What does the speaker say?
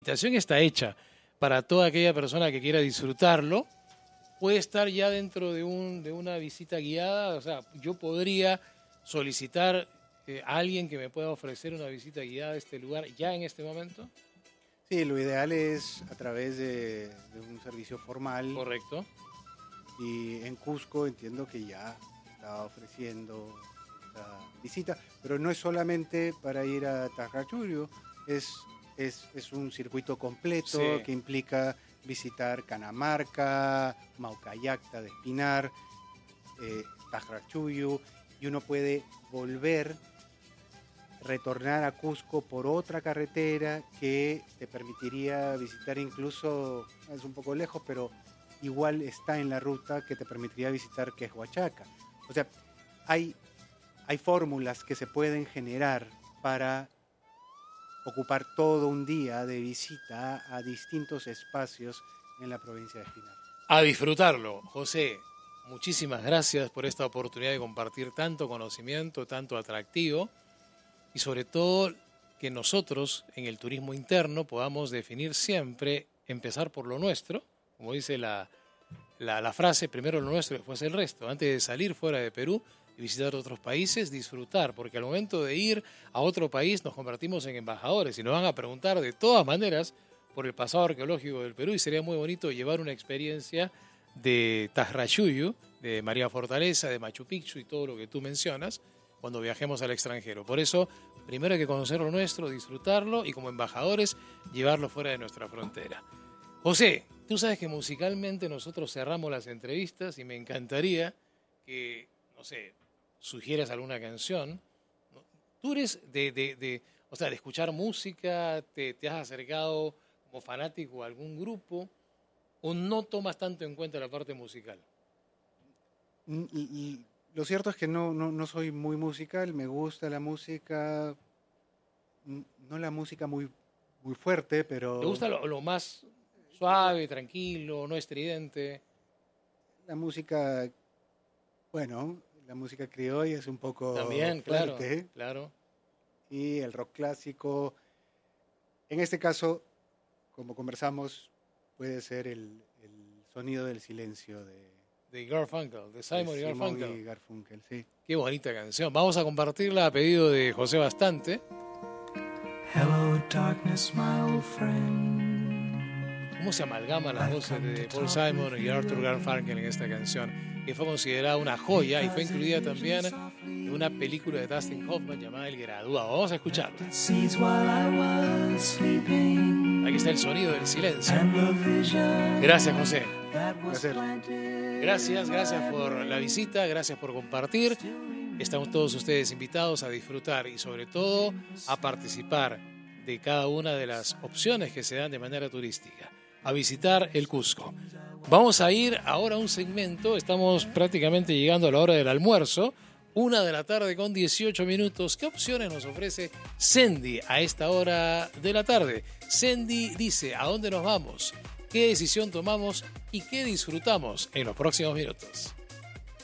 invitación está hecha para toda aquella persona que quiera disfrutarlo. Puede estar ya dentro de una visita guiada. O sea, yo podría solicitar a alguien que me pueda ofrecer una visita guiada a este lugar ya en este momento. Sí, lo ideal es a través de un servicio formal. Correcto. Y en Cusco entiendo que ya está ofreciendo esta visita, pero no es solamente para ir a Tajachullo, es un circuito completo, sí, que implica visitar Canamarca, Maucallacta de Espinar, Tajachullo, y uno puede retornar a Cusco por otra carretera que te permitiría visitar incluso, es un poco lejos, pero igual está en la ruta que te permitiría visitar Quehuachaca. O sea, hay fórmulas que se pueden generar para ocupar todo un día de visita a distintos espacios en la provincia de Espinar. A disfrutarlo. José, muchísimas gracias por esta oportunidad de compartir tanto conocimiento, tanto atractivo, y sobre todo que nosotros en el turismo interno podamos definir siempre, empezar por lo nuestro, como dice la frase, primero lo nuestro, después el resto. Antes de salir fuera de Perú y visitar otros países, disfrutar, porque al momento de ir a otro país nos convertimos en embajadores y nos van a preguntar de todas maneras por el pasado arqueológico del Perú, y sería muy bonito llevar una experiencia de Tajachullo, de María Fortaleza, de Machu Picchu y todo lo que tú mencionas cuando viajemos al extranjero. Por eso, primero hay que conocer lo nuestro, disfrutarlo y como embajadores llevarlo fuera de nuestra frontera. José, tú sabes que musicalmente nosotros cerramos las entrevistas y me encantaría que, no sé, sugieras alguna canción. ¿Tú eres de escuchar música? ¿Te has acercado como fanático a algún grupo? ¿O no tomas tanto en cuenta la parte musical? Lo cierto es que no soy muy musical. Me gusta la música, no la música muy, muy fuerte, pero... ¿Te gusta lo más suave, tranquilo, no estridente? La música, bueno, la música criolla es un poco también, fuerte. Claro. Y el rock clásico, en este caso, como conversamos, puede ser el sonido del silencio de Garfunkel, de Simon y Garfunkel. Y Garfunkel, sí. Qué bonita canción. Vamos a compartirla a pedido de José Bastante. Hello, darkness, my old friend. ¿Cómo se amalgaman las voces de Paul Simon y Arthur Garfunkel en esta canción? Que fue considerada una joya y fue incluida también en una película de Dustin Hoffman llamada El Graduado. Vamos a escucharla. Aquí está el sonido del silencio. Gracias, José. Gracias por la visita, gracias por compartir. Estamos todos ustedes invitados a disfrutar y sobre todo a participar de cada una de las opciones que se dan de manera turística, a visitar el Cusco. Vamos a ir ahora a un segmento, estamos prácticamente llegando a la hora del almuerzo, 1:18 p.m. ¿Qué opciones nos ofrece Sendy a esta hora de la tarde? Sendy dice a dónde nos vamos, qué decisión tomamos y qué disfrutamos en los próximos minutos.